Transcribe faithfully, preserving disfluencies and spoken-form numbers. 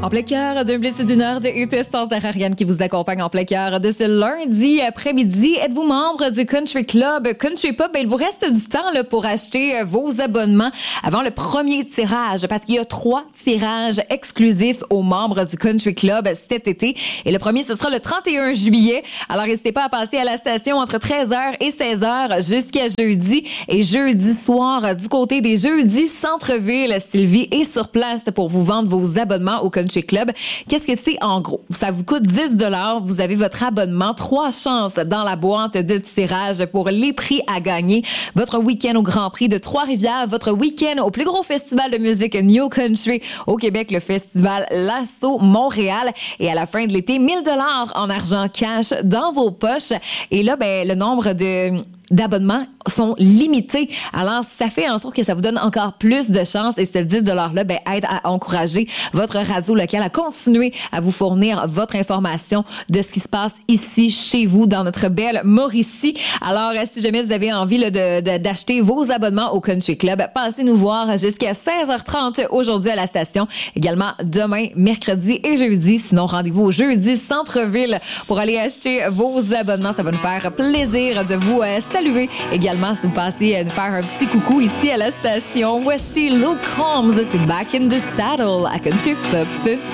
En plein cœur d'un blitz d'une heure de Testance Ariane qui vous accompagne en plein cœur de ce lundi après-midi. Êtes-vous membre du Country Club Country Pop? Ben, il vous reste du temps là, pour acheter vos abonnements avant le premier tirage parce qu'il y a trois tirages exclusifs aux membres du Country Club cet été. Et le premier, ce sera le trente et un juillet. Alors, n'hésitez pas à passer à la station entre treize heures et seize heures jusqu'à jeudi. Et jeudi soir, du côté des jeudis Centre-Ville, Sylvie est sur place pour vous vendre vos abonnements au Country Club. Qu'est-ce que c'est en gros? Ça vous coûte dix dollars. Vous avez votre abonnement. Trois chances dans la boîte de tirage pour les prix à gagner. Votre week-end au Grand Prix de Trois-Rivières. Votre week-end au plus gros festival de musique New Country au Québec, le festival Lasso Montréal. Et à la fin de l'été, mille dollars en argent cash dans vos poches. Et là, ben, le nombre de d'abonnements sont limités. Alors, ça fait en sorte que ça vous donne encore plus de chance et ce dix dollars-là, ben, aide à encourager votre radio locale à continuer à vous fournir votre information de ce qui se passe ici, chez vous, dans notre belle Mauricie. Alors, si jamais vous avez envie là, de, de, d'acheter vos abonnements au Country Club, passez nous voir jusqu'à seize heures trente aujourd'hui à la station. Également, demain, mercredi et jeudi. Sinon, rendez-vous au jeudi Centre-Ville pour aller acheter vos abonnements. Ça va nous faire plaisir de vous euh, saluer. Également, si vous passez à nous faire un petit coucou ici à la station, voici Luke Combs, c'est Back in the Saddle à Country Pop.